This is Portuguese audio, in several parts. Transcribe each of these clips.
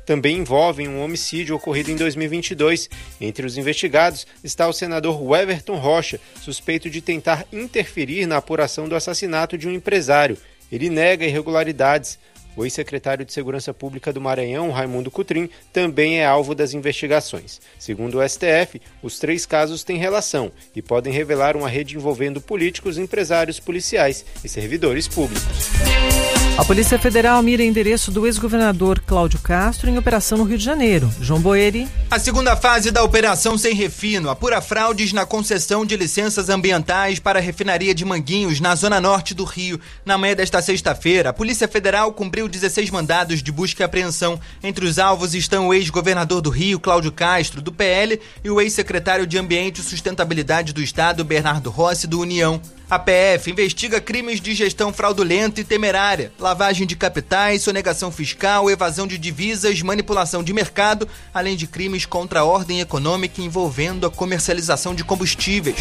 também envolvem um homicídio ocorrido em 2022. Entre os investigados está o senador Weverton Rocha, suspeito de tentar interferir na apuração do assassinato de um empresário. Ele nega irregularidades. O ex-secretário de Segurança Pública do Maranhão, Raimundo Cotrim, também é alvo das investigações. Segundo o STF, os 3 casos têm relação e podem revelar uma rede envolvendo políticos, empresários, policiais e servidores públicos. A Polícia Federal mira endereço do ex-governador Cláudio Castro em operação no Rio de Janeiro. João Boeri. A segunda fase da Operação Sem Refino apura fraudes na concessão de licenças ambientais para a refinaria de Manguinhos, na zona norte do Rio. Na manhã desta sexta-feira, a Polícia Federal cumpriu 16 mandados de busca e apreensão. Entre os alvos estão o ex-governador do Rio, Cláudio Castro, do PL, e o ex-secretário de Ambiente e Sustentabilidade do Estado, Bernardo Rossi, do União. A PF investiga crimes de gestão fraudulenta e temerária, lavagem de capitais, sonegação fiscal, evasão de divisas, manipulação de mercado, além de crimes contra a ordem econômica envolvendo a comercialização de combustíveis.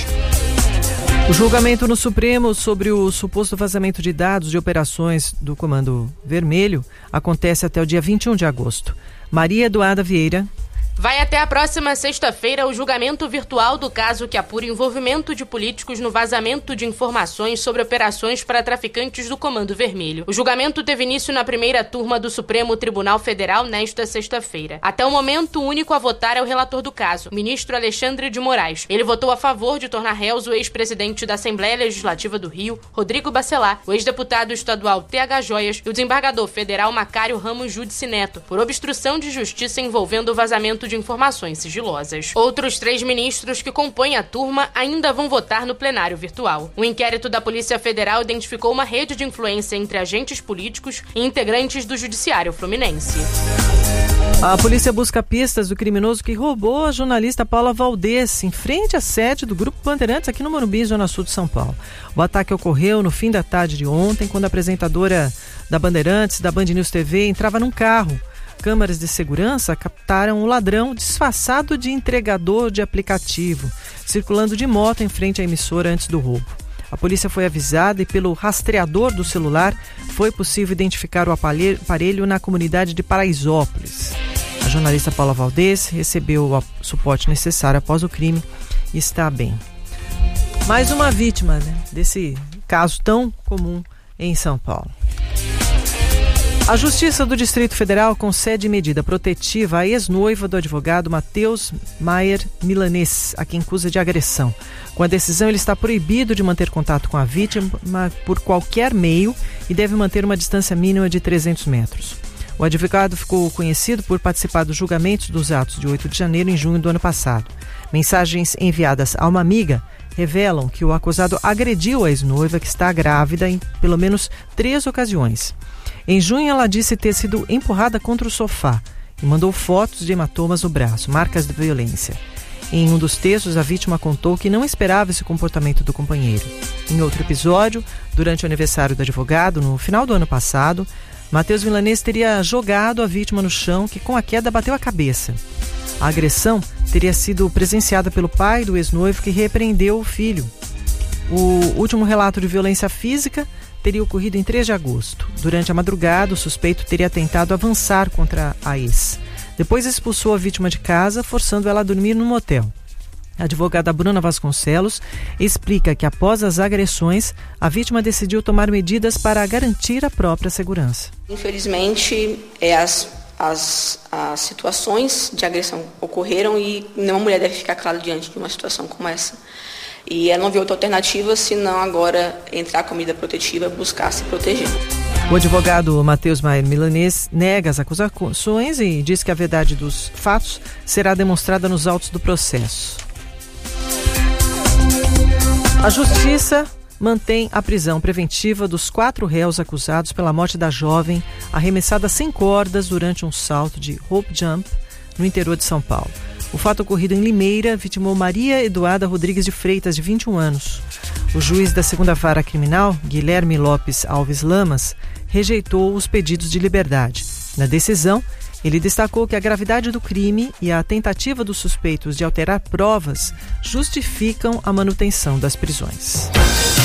O julgamento no Supremo sobre o suposto vazamento de dados de operações do Comando Vermelho acontece até o dia 21 de agosto. Maria Eduarda Vieira. Vai até a próxima sexta-feira o julgamento virtual do caso que apura envolvimento de políticos no vazamento de informações sobre operações para traficantes do Comando Vermelho. O julgamento teve início na primeira turma do Supremo Tribunal Federal nesta sexta-feira. Até o momento, o único a votar é o relator do caso, o ministro Alexandre de Moraes. Ele votou a favor de tornar réus o ex-presidente da Assembleia Legislativa do Rio, Rodrigo Bacelar, o ex-deputado estadual TH Joias e o desembargador federal Macário Ramos Judice Neto, por obstrução de justiça envolvendo o vazamento de informações sigilosas. Outros 3 ministros que compõem a turma ainda vão votar no plenário virtual. O inquérito da Polícia Federal identificou uma rede de influência entre agentes políticos e integrantes do Judiciário Fluminense. A polícia busca pistas do criminoso que roubou a jornalista Paula Valdez em frente à sede do Grupo Bandeirantes aqui no Morumbi, zona sul de São Paulo. O ataque ocorreu no fim da tarde de ontem, quando a apresentadora da Bandeirantes, da Band News TV, entrava num carro. Câmeras de segurança captaram o ladrão disfarçado de entregador de aplicativo, circulando de moto em frente à emissora antes do roubo. A polícia foi avisada e pelo rastreador do celular foi possível identificar o aparelho na comunidade de Paraisópolis. A jornalista Paula Valdez recebeu o suporte necessário após o crime e está bem. Mais uma vítima, desse caso tão comum em São Paulo. A Justiça do Distrito Federal concede medida protetiva à ex-noiva do advogado Matheus Maier Milanês, a quem acusa de agressão. Com a decisão, ele está proibido de manter contato com a vítima por qualquer meio e deve manter uma distância mínima de 300 metros. O advogado ficou conhecido por participar dos julgamentos dos atos de 8 de janeiro em junho do ano passado. Mensagens enviadas a uma amiga revelam que o acusado agrediu a ex-noiva, que está grávida, em pelo menos 3 ocasiões. Em junho, ela disse ter sido empurrada contra o sofá e mandou fotos de hematomas no braço, marcas de violência. Em um dos textos, a vítima contou que não esperava esse comportamento do companheiro. Em outro episódio, durante o aniversário do advogado, no final do ano passado, Matheus Milanês teria jogado a vítima no chão, que com a queda bateu a cabeça. A agressão teria sido presenciada pelo pai do ex-noivo, que repreendeu o filho. O último relato de violência física teria ocorrido em 3 de agosto. Durante a madrugada, o suspeito teria tentado avançar contra a ex. Depois expulsou a vítima de casa, forçando ela a dormir no motel. A advogada Bruna Vasconcelos explica que após as agressões, a vítima decidiu tomar medidas para garantir a própria segurança. Infelizmente, as situações de agressão ocorreram e nenhuma mulher deve ficar calada diante de uma situação como essa. E ela não viu outra alternativa senão agora entrar com medida protetiva e buscar se proteger. O advogado Matheus Maier Milanês nega as acusações e diz que a verdade dos fatos será demonstrada nos autos do processo. A Justiça mantém a prisão preventiva dos 4 réus acusados pela morte da jovem arremessada sem cordas durante um salto de rope jump no interior de São Paulo. O fato ocorrido em Limeira vitimou Maria Eduarda Rodrigues de Freitas, de 21 anos. O juiz da 2ª Vara Criminal, Guilherme Lopes Alves Lamas, rejeitou os pedidos de liberdade. Na decisão, ele destacou que a gravidade do crime e a tentativa dos suspeitos de alterar provas justificam a manutenção das prisões.